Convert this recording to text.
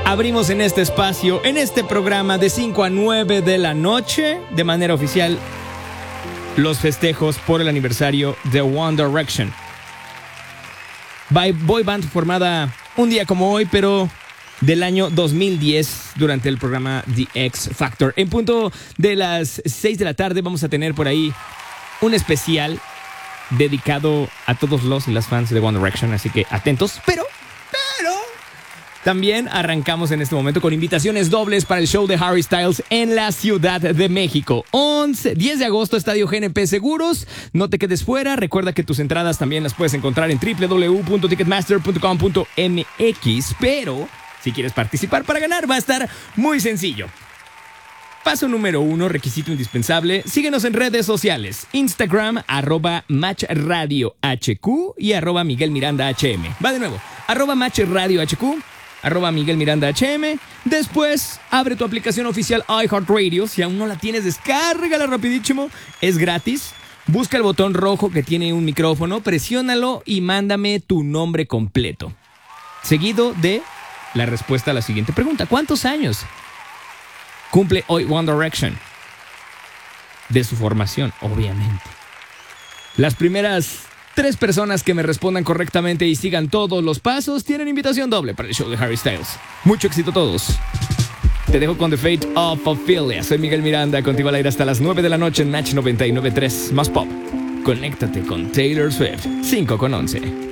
abrimos en este espacio, en este programa de 5 a 9 de la noche, de manera oficial, los festejos por el aniversario de One Direction. Boy band formada un día como hoy, pero del año 2010, durante el programa The X Factor. En punto de las 6 de la tarde vamos a tener por ahí un especial dedicado a todos los y las fans de One Direction, así que atentos. Pero también arrancamos en este momento con invitaciones dobles para el show de Harry Styles en la Ciudad de México. 10 de agosto, Estadio GNP Seguros. No te quedes fuera. Recuerda que tus entradas también las puedes encontrar en www.ticketmaster.com.mx. Pero si quieres participar para ganar, va a estar muy sencillo. Paso número 1, requisito indispensable. Síguenos en redes sociales. Instagram, @MatchRadioHQ y @MiguelMirandaHM. Va de nuevo. @MatchRadioHQ, @MiguelMirandaHM. Después, abre tu aplicación oficial iHeartRadio. Si aún no la tienes, descárgala rapidísimo. Es gratis. Busca el botón rojo que tiene un micrófono, presiónalo y mándame tu nombre completo, seguido de la respuesta a la siguiente pregunta. ¿Cuántos años cumple hoy One Direction? De su formación, obviamente. Las primeras 3 personas que me respondan correctamente y sigan todos los pasos tienen invitación doble para el show de Harry Styles. Mucho éxito a todos. Te dejo con The Fate of Ophelia. Soy Miguel Miranda, contigo al aire hasta las 9 de la noche en Match 99.3 más Pop. Conéctate con Taylor Swift, 5 con 11.